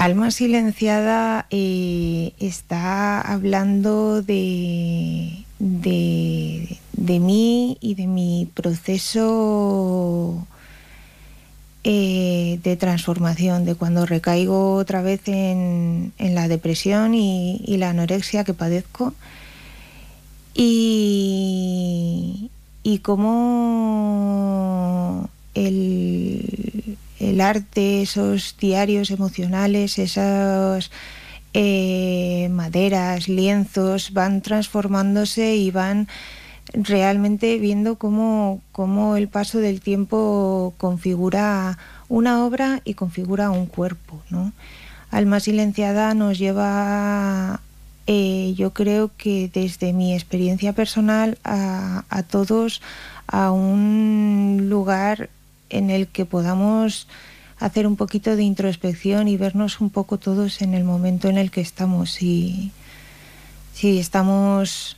Alma silenciada está hablando de mí y de mi proceso de transformación, de cuando recaigo otra vez en la depresión y la anorexia que padezco, y cómo el arte, esos diarios emocionales, esas maderas, lienzos, van transformándose y van realmente viendo cómo el paso del tiempo configura una obra y configura un cuerpo, ¿no? Alma silenciada nos lleva, yo creo que desde mi experiencia personal, a todos a un lugar en el que podamos hacer un poquito de introspección y vernos un poco todos en el momento en el que estamos. Si estamos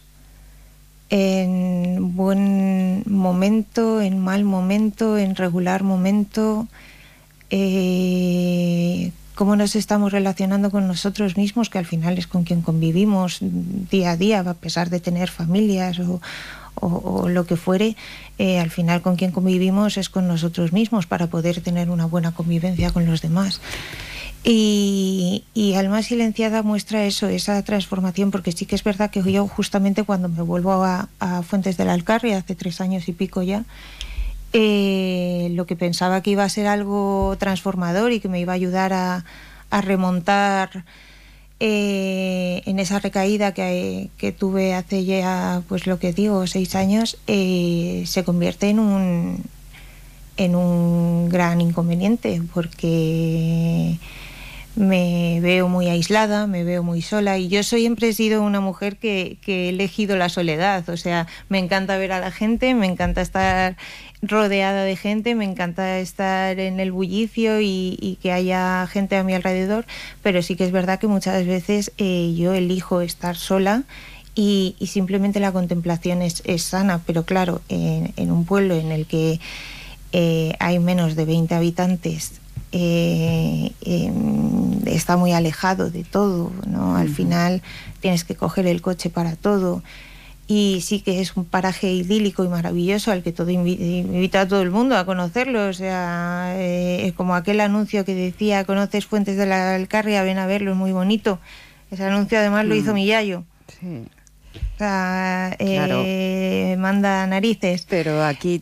en buen momento, en mal momento, en regular momento, cómo nos estamos relacionando con nosotros mismos, que al final es con quien convivimos día a día, a pesar de tener familias o lo que fuere. Al final con quien convivimos es con nosotros mismos para poder tener una buena convivencia con los demás. Y Alma silenciada muestra eso, esa transformación, porque sí que es verdad que yo, justamente cuando me vuelvo a Fuentes del Alcarria, hace 3 años y pico ya, lo que pensaba que iba a ser algo transformador y que me iba a ayudar a remontar en esa recaída que tuve hace ya, pues lo que digo, 6 años, se convierte en un gran inconveniente, porque me veo muy aislada, me veo muy sola, y yo siempre he sido una mujer que he elegido la soledad. O sea, me encanta ver a la gente, me encanta estar rodeada de gente, me encanta estar en el bullicio y que haya gente a mi alrededor, pero sí que es verdad que muchas veces yo elijo estar sola, y simplemente la contemplación es sana. Pero claro, en un pueblo en el que hay menos de 20 habitantes, está muy alejado de todo, ¿no? Al final tienes que coger el coche para todo, y sí que es un paraje idílico y maravilloso al que invita a todo el mundo a conocerlo. O sea, como aquel anuncio que decía: ¿conoces Fuentes de la Alcarria? Ven a verlo, es muy bonito. Ese anuncio además lo hizo mi yayo. Sí. O sea, Claro. manda narices. Pero aquí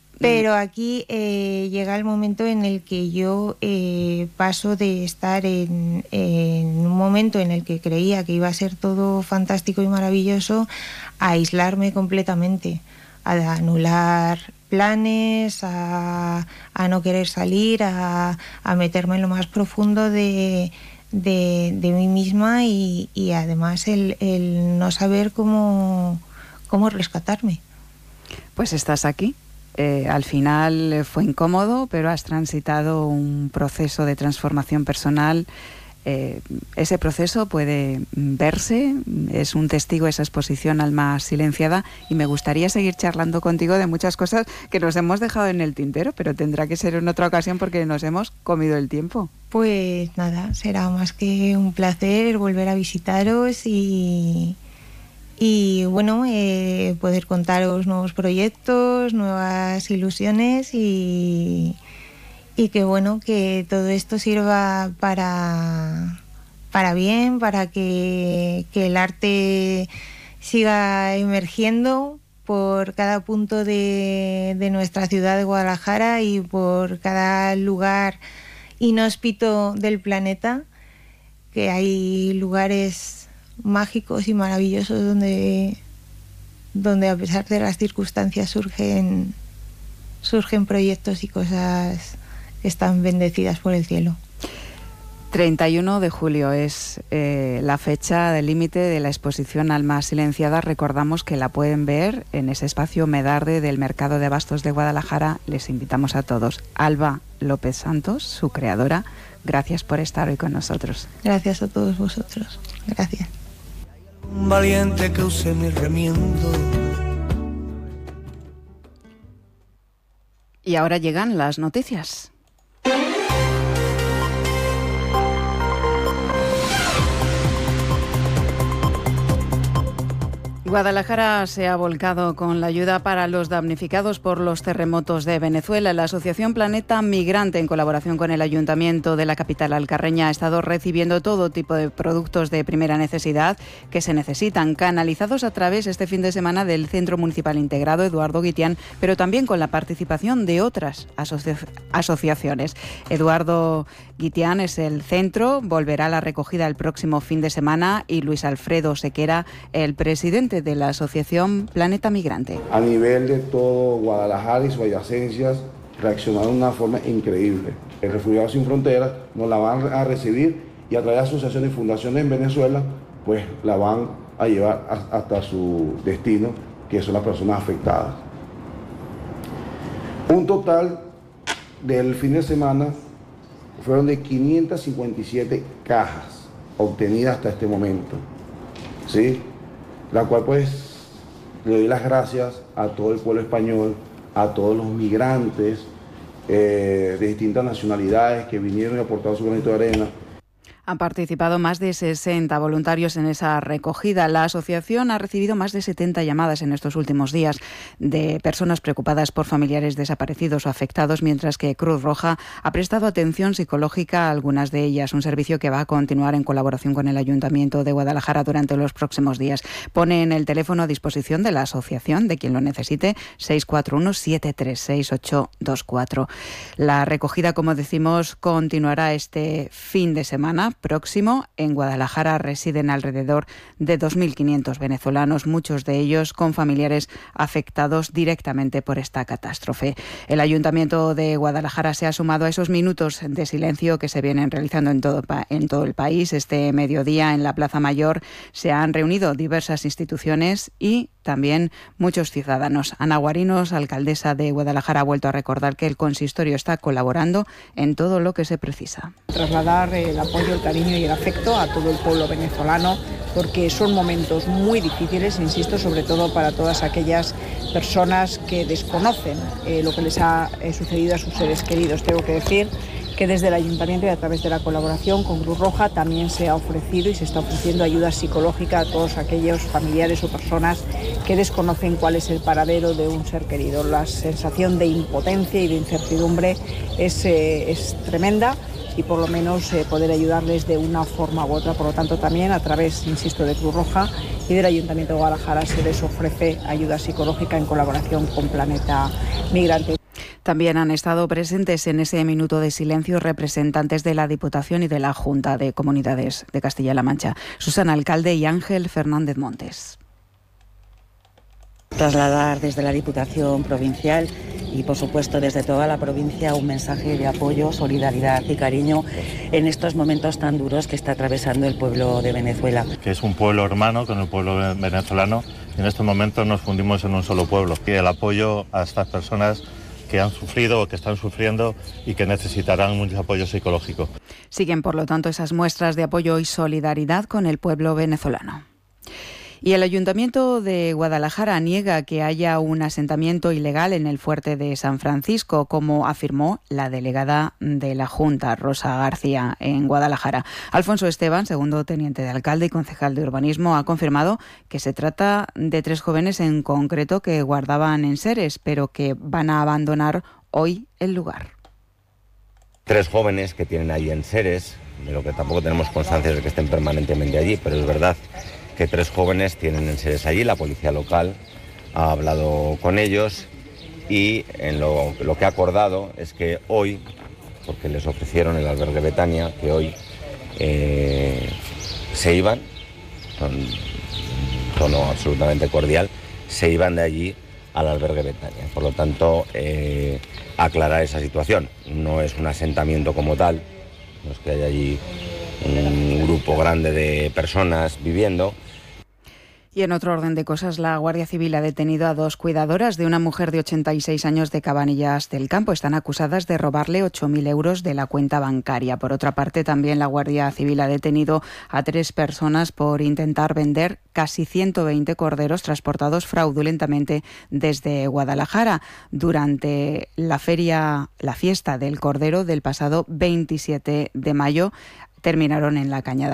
llega el momento en el que yo paso de estar en un momento en el que creía que iba a ser todo fantástico y maravilloso, a aislarme completamente, a anular planes, a no querer salir, a meterme en lo más profundo de mí misma, y además el no saber cómo rescatarme. pues estás aquí. Al final fue incómodo, pero has transitado un proceso de transformación personal. Ese proceso puede verse, es un testigo esa exposición Alma silenciada, y me gustaría seguir charlando contigo de muchas cosas que nos hemos dejado en el tintero, pero tendrá que ser en otra ocasión porque nos hemos comido el tiempo. Pues nada, será más que un placer volver a visitaros y bueno, poder contaros nuevos proyectos, nuevas ilusiones, y que bueno, que todo esto sirva para bien, para que el arte siga emergiendo por cada punto de nuestra ciudad de Guadalajara y por cada lugar inhóspito del planeta, que hay lugares mágicos y maravillosos donde a pesar de las circunstancias surgen proyectos y cosas que están bendecidas por el cielo. 31 de julio es la fecha del límite de la exposición Alma silenciada. Recordamos que la pueden ver en ese espacio Medarde del Mercado de Abastos de Guadalajara. Les invitamos a todos. Alba López Santos, su creadora, gracias por estar hoy con nosotros. Gracias a todos vosotros. Gracias. Un valiente que use mi remiendo. Y ahora llegan las noticias. Guadalajara se ha volcado con la ayuda para los damnificados por los terremotos de Venezuela. La Asociación Planeta Migrante, en colaboración con el Ayuntamiento de la capital alcarreña, ha estado recibiendo todo tipo de productos de primera necesidad que se necesitan, canalizados a través este fin de semana del Centro Municipal Integrado Eduardo Guitián, pero también con la participación de otras asociaciones. Eduardo Guitián es el centro, volverá a la recogida el próximo fin de semana, y Luis Alfredo Sequera, el presidente de la Asociación Planeta Migrante. A nivel de todo Guadalajara y sus adyacencias reaccionaron de una forma increíble. El Refugiados Sin Fronteras nos la van a recibir y a través de asociaciones y fundaciones en Venezuela, pues la van a llevar hasta su destino, que son las personas afectadas. Un total del fin de semana fueron de 557 cajas obtenidas hasta este momento, ¿sí? La cual pues le doy las gracias a todo el pueblo español, a todos los migrantes de distintas nacionalidades que vinieron y aportaron su granito de arena. Han participado más de 60 voluntarios en esa recogida. La asociación ha recibido más de 70 llamadas en estos últimos días de personas preocupadas por familiares desaparecidos o afectados, mientras que Cruz Roja ha prestado atención psicológica a algunas de ellas, un servicio que va a continuar en colaboración con el Ayuntamiento de Guadalajara durante los próximos días. Ponen el teléfono a disposición de la asociación, de quien lo necesite, 641-736-824. La recogida, como decimos, continuará este fin de semana próximo. En Guadalajara residen alrededor de 2.500 venezolanos, muchos de ellos con familiares afectados directamente por esta catástrofe. El Ayuntamiento de Guadalajara se ha sumado a esos minutos de silencio que se vienen realizando en todo el país. Este mediodía en la Plaza Mayor se han reunido diversas instituciones y también muchos ciudadanos. Ana Guarinos, alcaldesa de Guadalajara, ha vuelto a recordar que el consistorio está colaborando en todo lo que se precisa. Trasladar el apoyo, el cariño y el afecto a todo el pueblo venezolano, porque son momentos muy difíciles, insisto, sobre todo para todas aquellas personas que desconocen lo que les ha sucedido a sus seres queridos. Tengo que decir que desde el Ayuntamiento y a través de la colaboración con Cruz Roja también se ha ofrecido y se está ofreciendo ayuda psicológica a todos aquellos familiares o personas que desconocen cuál es el paradero de un ser querido. La sensación de impotencia y de incertidumbre es tremenda, y por lo menos poder ayudarles de una forma u otra. Por lo tanto, también a través, insisto, de Cruz Roja y del Ayuntamiento de Guadalajara se les ofrece ayuda psicológica en colaboración con Planeta Migrante. También han estado presentes en ese minuto de silencio representantes de la Diputación y de la Junta de Comunidades de Castilla-La Mancha, Susana Alcalde y Ángel Fernández Montes. Trasladar desde la Diputación Provincial y, por supuesto, desde toda la provincia un mensaje de apoyo, solidaridad y cariño en estos momentos tan duros que está atravesando el pueblo de Venezuela. Que es un pueblo hermano con el pueblo venezolano, y en estos momentos nos fundimos en un solo pueblo. Y el apoyo a estas personas que han sufrido o que están sufriendo y que necesitarán mucho apoyo psicológico. Siguen, por lo tanto, esas muestras de apoyo y solidaridad con el pueblo venezolano. Y el Ayuntamiento de Guadalajara niega que haya un asentamiento ilegal en el fuerte de San Francisco, como afirmó la delegada de la Junta, Rosa García, en Guadalajara. Alfonso Esteban, segundo teniente de alcalde y concejal de urbanismo, ha confirmado que se trata de 3 jóvenes en concreto que guardaban enseres, pero que van a abandonar hoy el lugar. 3 jóvenes que tienen ahí enseres, de lo que tampoco tenemos constancia de que estén permanentemente allí, pero es verdad que 3 jóvenes tienen enseres allí. La policía local ha hablado con ellos y en lo que ha acordado es que hoy, porque les ofrecieron el albergue Betania, que hoy se iban, con un tono absolutamente cordial, se iban de allí al albergue Betania. Por lo tanto, aclarar esa situación. No es un asentamiento como tal, no es que haya allí un grupo grande de personas viviendo. Y en otro orden de cosas, la Guardia Civil ha detenido a 2 cuidadoras de una mujer de 86 años de Cabanillas del Campo. Están acusadas de robarle 8.000 euros de la cuenta bancaria. Por otra parte, también la Guardia Civil ha detenido a 3 personas por intentar vender casi 120 corderos transportados fraudulentamente desde Guadalajara durante la fiesta del Cordero del pasado 27 de mayo. Terminaron en la Cañada